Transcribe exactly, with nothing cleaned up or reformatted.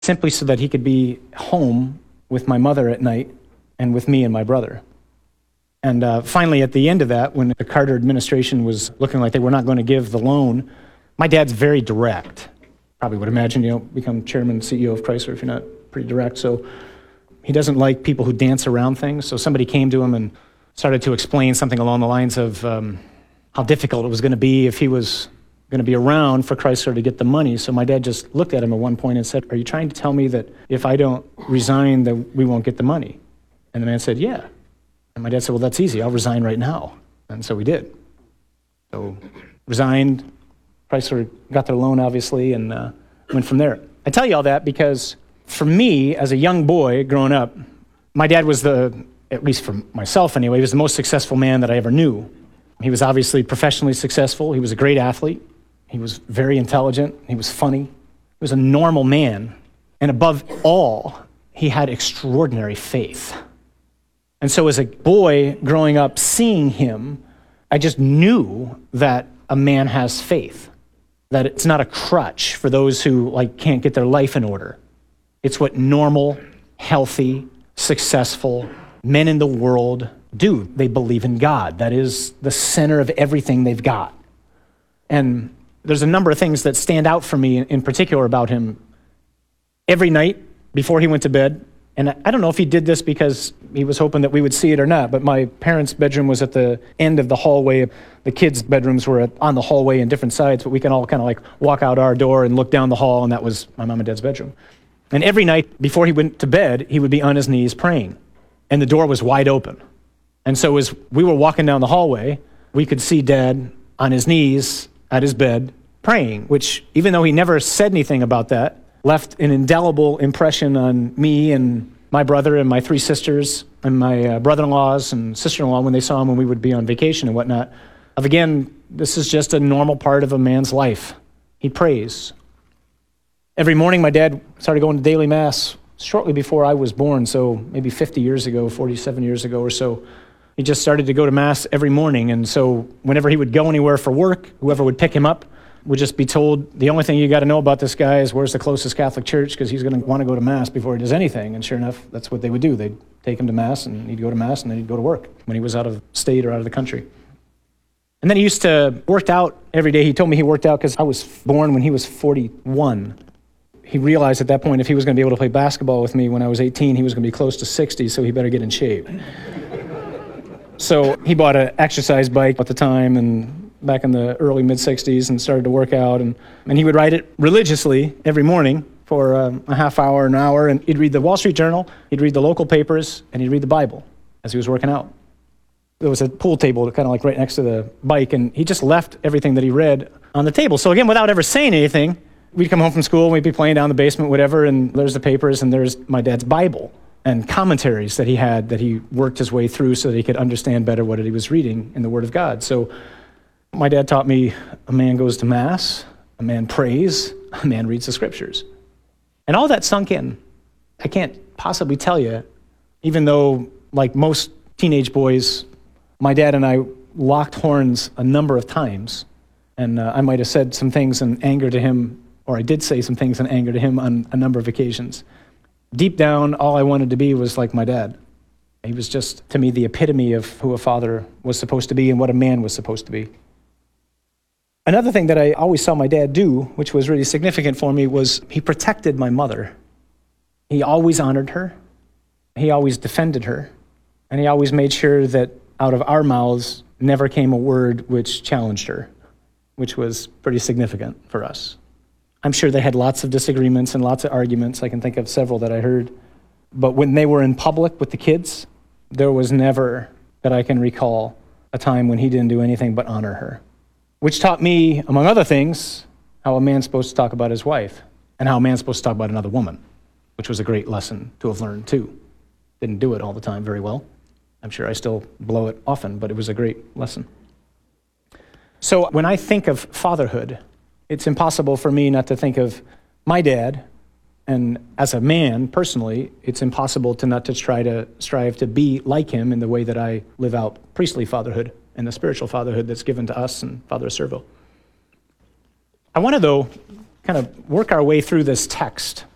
simply so that he could be home with my mother at night and with me and my brother. And uh, finally, at the end of that, when the Carter administration was looking like they were not going to give the loan, my dad's very direct. Probably would imagine you don't become chairman and C E O of Chrysler if you're not pretty direct. So he doesn't like people who dance around things. So somebody came to him and started to explain something along the lines of um, how difficult it was going to be if he was going to be around for Chrysler to get the money. So my dad just looked at him at one point and said, "Are you trying to tell me that if I don't resign that we won't get the money?" And the man said, "Yeah." And my dad said, "Well, that's easy. I'll resign right now." And so we did. So resigned. Chrysler got their loan, obviously, and uh, went from there. I tell you all that because for me, as a young boy growing up, my dad was the, at least for myself anyway, he was the most successful man that I ever knew. He was obviously professionally successful. He was a great athlete. He was very intelligent. He was funny. He was a normal man. And above all, he had extraordinary faith. And so as a boy growing up, seeing him, I just knew that a man has faith, that it's not a crutch for those who like can't get their life in order. It's what normal, healthy, successful men in the world do. They believe in God. That is the center of everything they've got. And there's a number of things that stand out for me in particular about him. Every night before he went to bed, and I don't know if he did this because he was hoping that we would see it or not, but my parents' bedroom was at the end of the hallway. The kids' bedrooms were on the hallway in different sides, but we can all kind of like walk out our door and look down the hall, and that was my mom and dad's bedroom. And every night before he went to bed, he would be on his knees praying, and the door was wide open. And so as we were walking down the hallway, we could see Dad on his knees at his bed praying, which even though he never said anything about that, left an indelible impression on me and my brother and my three sisters and my uh, brother-in-laws and sister-in-law when they saw him when we would be on vacation and whatnot, of again, this is just a normal part of a man's life. He prays. Every morning, my dad started going to daily mass shortly before I was born, so maybe fifty years ago, forty-seven years ago or so. He just started to go to mass every morning, and so whenever he would go anywhere for work, whoever would pick him up would just be told, the only thing you got to know about this guy is where's the closest Catholic church, because he's going to want to go to mass before he does anything. And sure enough, that's what they would do. They'd take him to mass, and he'd go to mass, and then he'd go to work when he was out of state or out of the country. And then he used to work out every day. He told me he worked out because I was born when he was forty-one. He realized at that point if he was going to be able to play basketball with me when I was eighteen, he was going to be close to sixty, so he better get in shape. So he bought an exercise bike at the time, and back in the early mid-sixties, and started to work out. And, and he would ride it religiously every morning for um, a half hour, an hour, and he'd read the Wall Street Journal, he'd read the local papers, and he'd read the Bible as he was working out. There was a pool table kind of like right next to the bike, and he just left everything that he read on the table. So again, without ever saying anything, we'd come home from school, and we'd be playing down the basement, whatever, and there's the papers, and there's my dad's Bible and commentaries that he had that he worked his way through so that he could understand better what he was reading in the Word of God. So my dad taught me a man goes to mass, a man prays, a man reads the scriptures. And all that sunk in. I can't possibly tell you, even though, like most teenage boys, my dad and I locked horns a number of times, and uh, I might have said some things in anger to him, or I did say some things in anger to him on a number of occasions. Deep down, all I wanted to be was like my dad. He was just, to me, the epitome of who a father was supposed to be and what a man was supposed to be. Another thing that I always saw my dad do, which was really significant for me, was he protected my mother. He always honored her. He always defended her. And he always made sure that out of our mouths never came a word which challenged her, which was pretty significant for us. I'm sure they had lots of disagreements and lots of arguments. I can think of several that I heard. But when they were in public with the kids, there was never, that I can recall, a time when he didn't do anything but honor her. Which taught me, among other things, how a man's supposed to talk about his wife and how a man's supposed to talk about another woman, which was a great lesson to have learned too. Didn't do it all the time very well. I'm sure I still blow it often, but it was a great lesson. So when I think of fatherhood, it's impossible for me not to think of my dad, and as a man, personally, it's impossible to not to try to strive to be like him in the way that I live out priestly fatherhood and the spiritual fatherhood that's given to us and Father Servo. I want to, though, kind of work our way through this text